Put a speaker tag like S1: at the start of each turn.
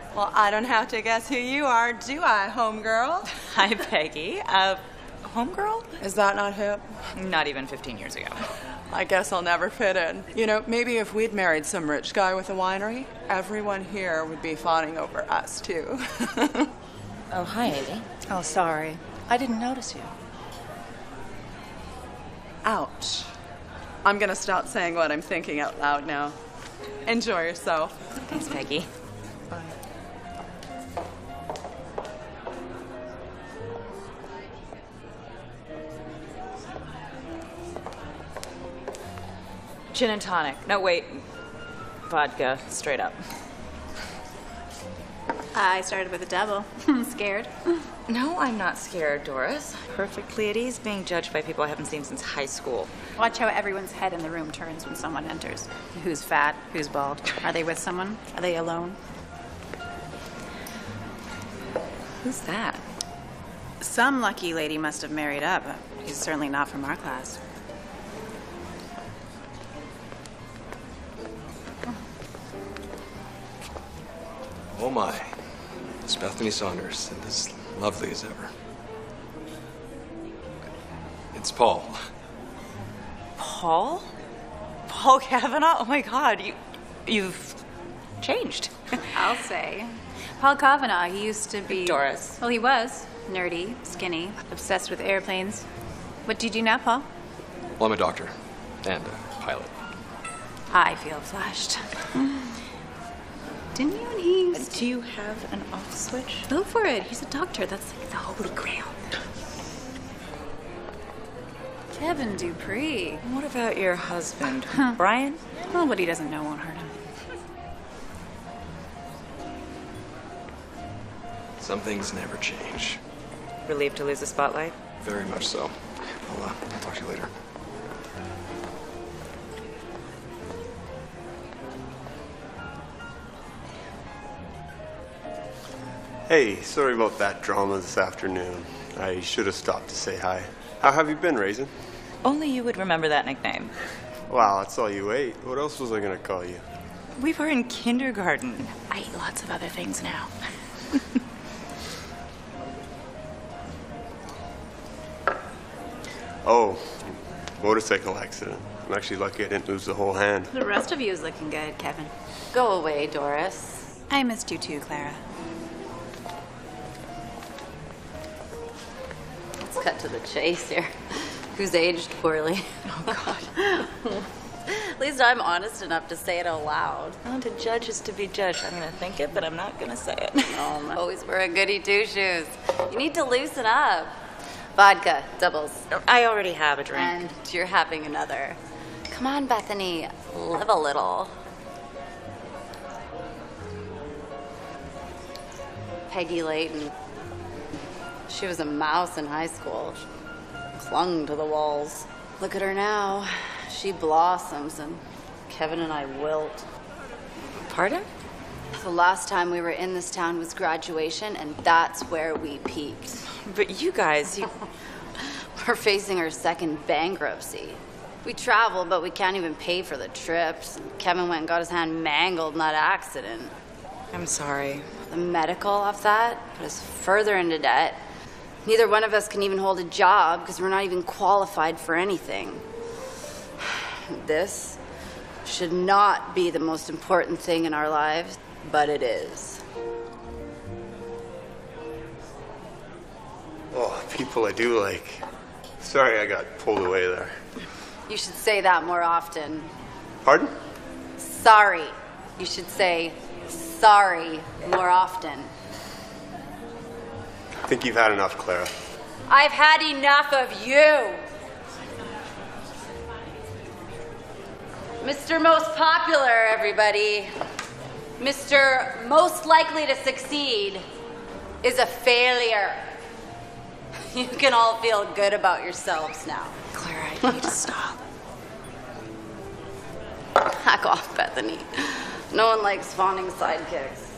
S1: Well, I don't have to guess who you are, do I, homegirl?
S2: Hi, Peggy. Homegirl?
S1: Is that not hip?
S2: Not even 15 years ago.
S1: I guess I'll never fit in. You know, maybe if we'd married some rich guy with a winery, everyone here would be fawning over us, too.
S2: Oh, hi, Amy.
S3: Oh, sorry. I didn't notice you.
S1: Ouch. I'm gonna stop saying what I'm thinking out loud now. Enjoy yourself.
S2: Thanks, Peggy.
S1: Bye.
S2: Gin and tonic. No, wait. Vodka, straight up.
S4: I started with a double. I'm scared.
S2: No, I'm not scared, Doris. Perfectly at ease being judged by people I haven't seen since high school.
S4: Watch how everyone's head in the room turns when someone enters. Who's fat? Who's bald? Are they with someone? Are they alone?
S2: Who's that?
S4: Some lucky lady must have married up. He's certainly not from our class.
S5: Oh my, it's Bethany Saunders, and as lovely as ever. It's Paul.
S2: Paul? Paul Kavanaugh? Oh my God, you've changed.
S4: I'll say. Paul Kavanaugh, he used to be...
S2: Doris.
S4: Well, he was. Nerdy, skinny, obsessed with airplanes. What do you do now, Paul?
S5: Well, I'm a doctor and a pilot.
S4: I feel flushed. Didn't you and he...
S2: Do you have an off switch?
S4: Go for it. He's a doctor. That's like the holy grail. Kevin Dupree.
S2: What about your husband, Brian?
S4: Well, what he doesn't know won't hurt him.
S5: Some things never change.
S2: Relieved to lose the spotlight?
S5: Very much so. I'll talk to you later.
S6: Hey, sorry about that drama this afternoon. I should have stopped to say hi. How have you been, Raisin?
S2: Only you would remember that nickname.
S6: Wow, that's all you ate. What else was I gonna call you?
S2: We were in kindergarten.
S4: I eat lots of other things now.
S6: Oh, motorcycle accident. I'm actually lucky I didn't lose the whole hand.
S4: The rest of you is looking good, Kevin.
S2: Go away, Doris.
S4: I missed you too, Clara.
S7: Let's cut to the chase here. Who's aged poorly?
S2: Oh, God.
S7: At least I'm honest enough to say it out loud.
S2: Well, to judge is to be judged. I'm going to think it, but I'm not going to say it.
S7: Oh, I'm always wearing goody two-shoes. You need to loosen up. Vodka, doubles.
S2: I already have a drink.
S7: And you're having another. Come on, Bethany. Live a little. Peggy Layton. She was a mouse in high school. She clung to the walls. Look at her now. She blossoms, and Kevin and I wilt.
S2: Pardon?
S7: The last time we were in this town was graduation, and that's where we peaked.
S2: But you guys,
S7: We're facing our second bankruptcy. We travel, but we can't even pay for the trips. Kevin went and got his hand mangled in that accident.
S2: I'm sorry.
S7: The medical off that put us further into debt. Neither one of us can even hold a job because we're not even qualified for anything. This should not be the most important thing in our lives, but it is.
S6: Oh, people I do like. Sorry I got pulled away there.
S7: You should say that more often.
S6: Pardon?
S7: Sorry. You should say sorry more often.
S6: I think you've had enough, Clara.
S7: I've had enough of you. Mr. Most Popular, everybody. Mr. Most Likely to Succeed is a failure. You can all feel good about yourselves now.
S2: Clara, I need to stop.
S7: Hack off, Bethany. No one likes fawning sidekicks.